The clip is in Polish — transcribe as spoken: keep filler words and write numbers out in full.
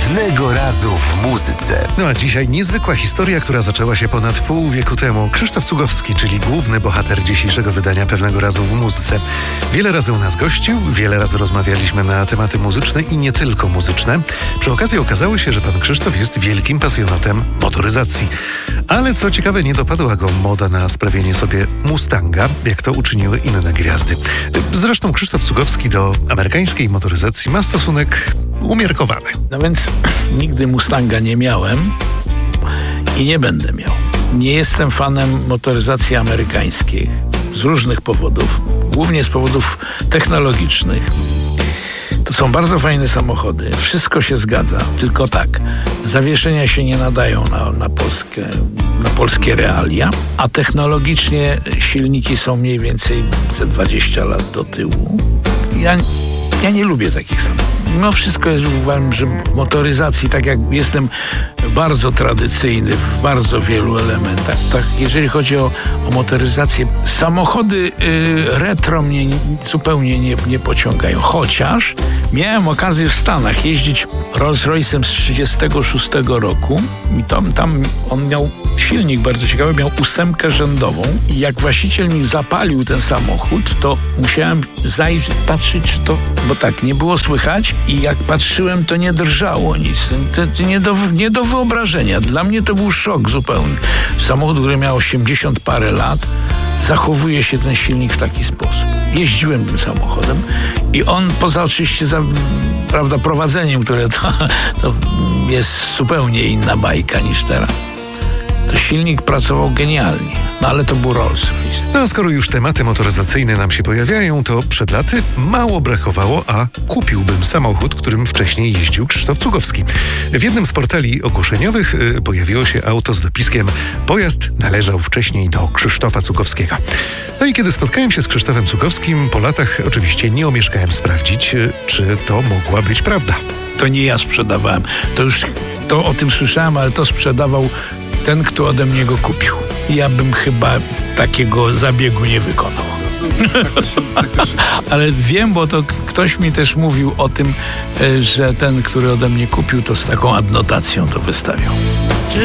Pewnego razu w muzyce. No a dzisiaj niezwykła historia, która zaczęła się ponad pół wieku temu. Krzysztof Cugowski, czyli główny bohater dzisiejszego wydania Pewnego razu w muzyce. Wiele razy u nas gościł, wiele razy rozmawialiśmy na tematy muzyczne i nie tylko muzyczne. Przy okazji okazało się, że pan Krzysztof jest wielkim pasjonatem motoryzacji. Ale co ciekawe, nie dopadła go moda na sprawienie sobie Mustanga, jak to uczyniły inne gwiazdy. Zresztą Krzysztof Cugowski do amerykańskiej motoryzacji ma stosunek umiarkowany. No więc nigdy Mustanga nie miałem i nie będę miał. Nie jestem fanem motoryzacji amerykańskiej z różnych powodów, głównie z powodów technologicznych. To są bardzo fajne samochody, wszystko się zgadza, tylko tak, zawieszenia się nie nadają na, na, polskie, na polskie realia, a technologicznie silniki są mniej więcej ze dwadzieścia lat do tyłu. Ja, ja nie lubię takich samochodów. Mimo wszystko jest, uważam, że w motoryzacji, tak jak jestem bardzo tradycyjny w bardzo wielu elementach, tak jeżeli chodzi o, o motoryzację, samochody y, retro mnie zupełnie nie, nie pociągają. Chociaż miałem okazję w Stanach jeździć Rolls-Royce'em z trzydziestego szóstego roku i tam, tam on miał silnik bardzo ciekawy, miał ósemkę rzędową i jak właściciel mi zapalił ten samochód, to musiałem zajrzeć, patrzeć, czy to, bo tak, nie było słychać i jak patrzyłem, to nie drżało nic. To, to nie, do, nie do wyobrażenia. Dla mnie to był szok zupełny. Samochód, który miał osiemdziesiąt parę lat, zachowuje się ten silnik w taki sposób. Jeździłem tym samochodem i on, poza oczywiście za, prawda, prowadzeniem, które to, to jest zupełnie inna bajka niż teraz, to silnik pracował genialnie. No ale to był Rolls-Royce. No a skoro już tematy motoryzacyjne nam się pojawiają, to przed laty mało brakowało, a kupiłbym samochód, którym wcześniej jeździł Krzysztof Cugowski. W jednym z portali ogłoszeniowych y, pojawiło się auto z dopiskiem: pojazd należał wcześniej do Krzysztofa Cugowskiego. No i kiedy spotkałem się z Krzysztofem Cugowskim po latach, oczywiście nie omieszkałem sprawdzić, y, czy to mogła być prawda. To nie ja sprzedawałem. To już to o tym słyszałem, ale to sprzedawał ten, kto ode mnie go kupił. Ja bym chyba takiego zabiegu nie wykonał. Ale wiem, bo to ktoś mi też mówił o tym, że ten, który ode mnie kupił, to z taką adnotacją to wystawiał.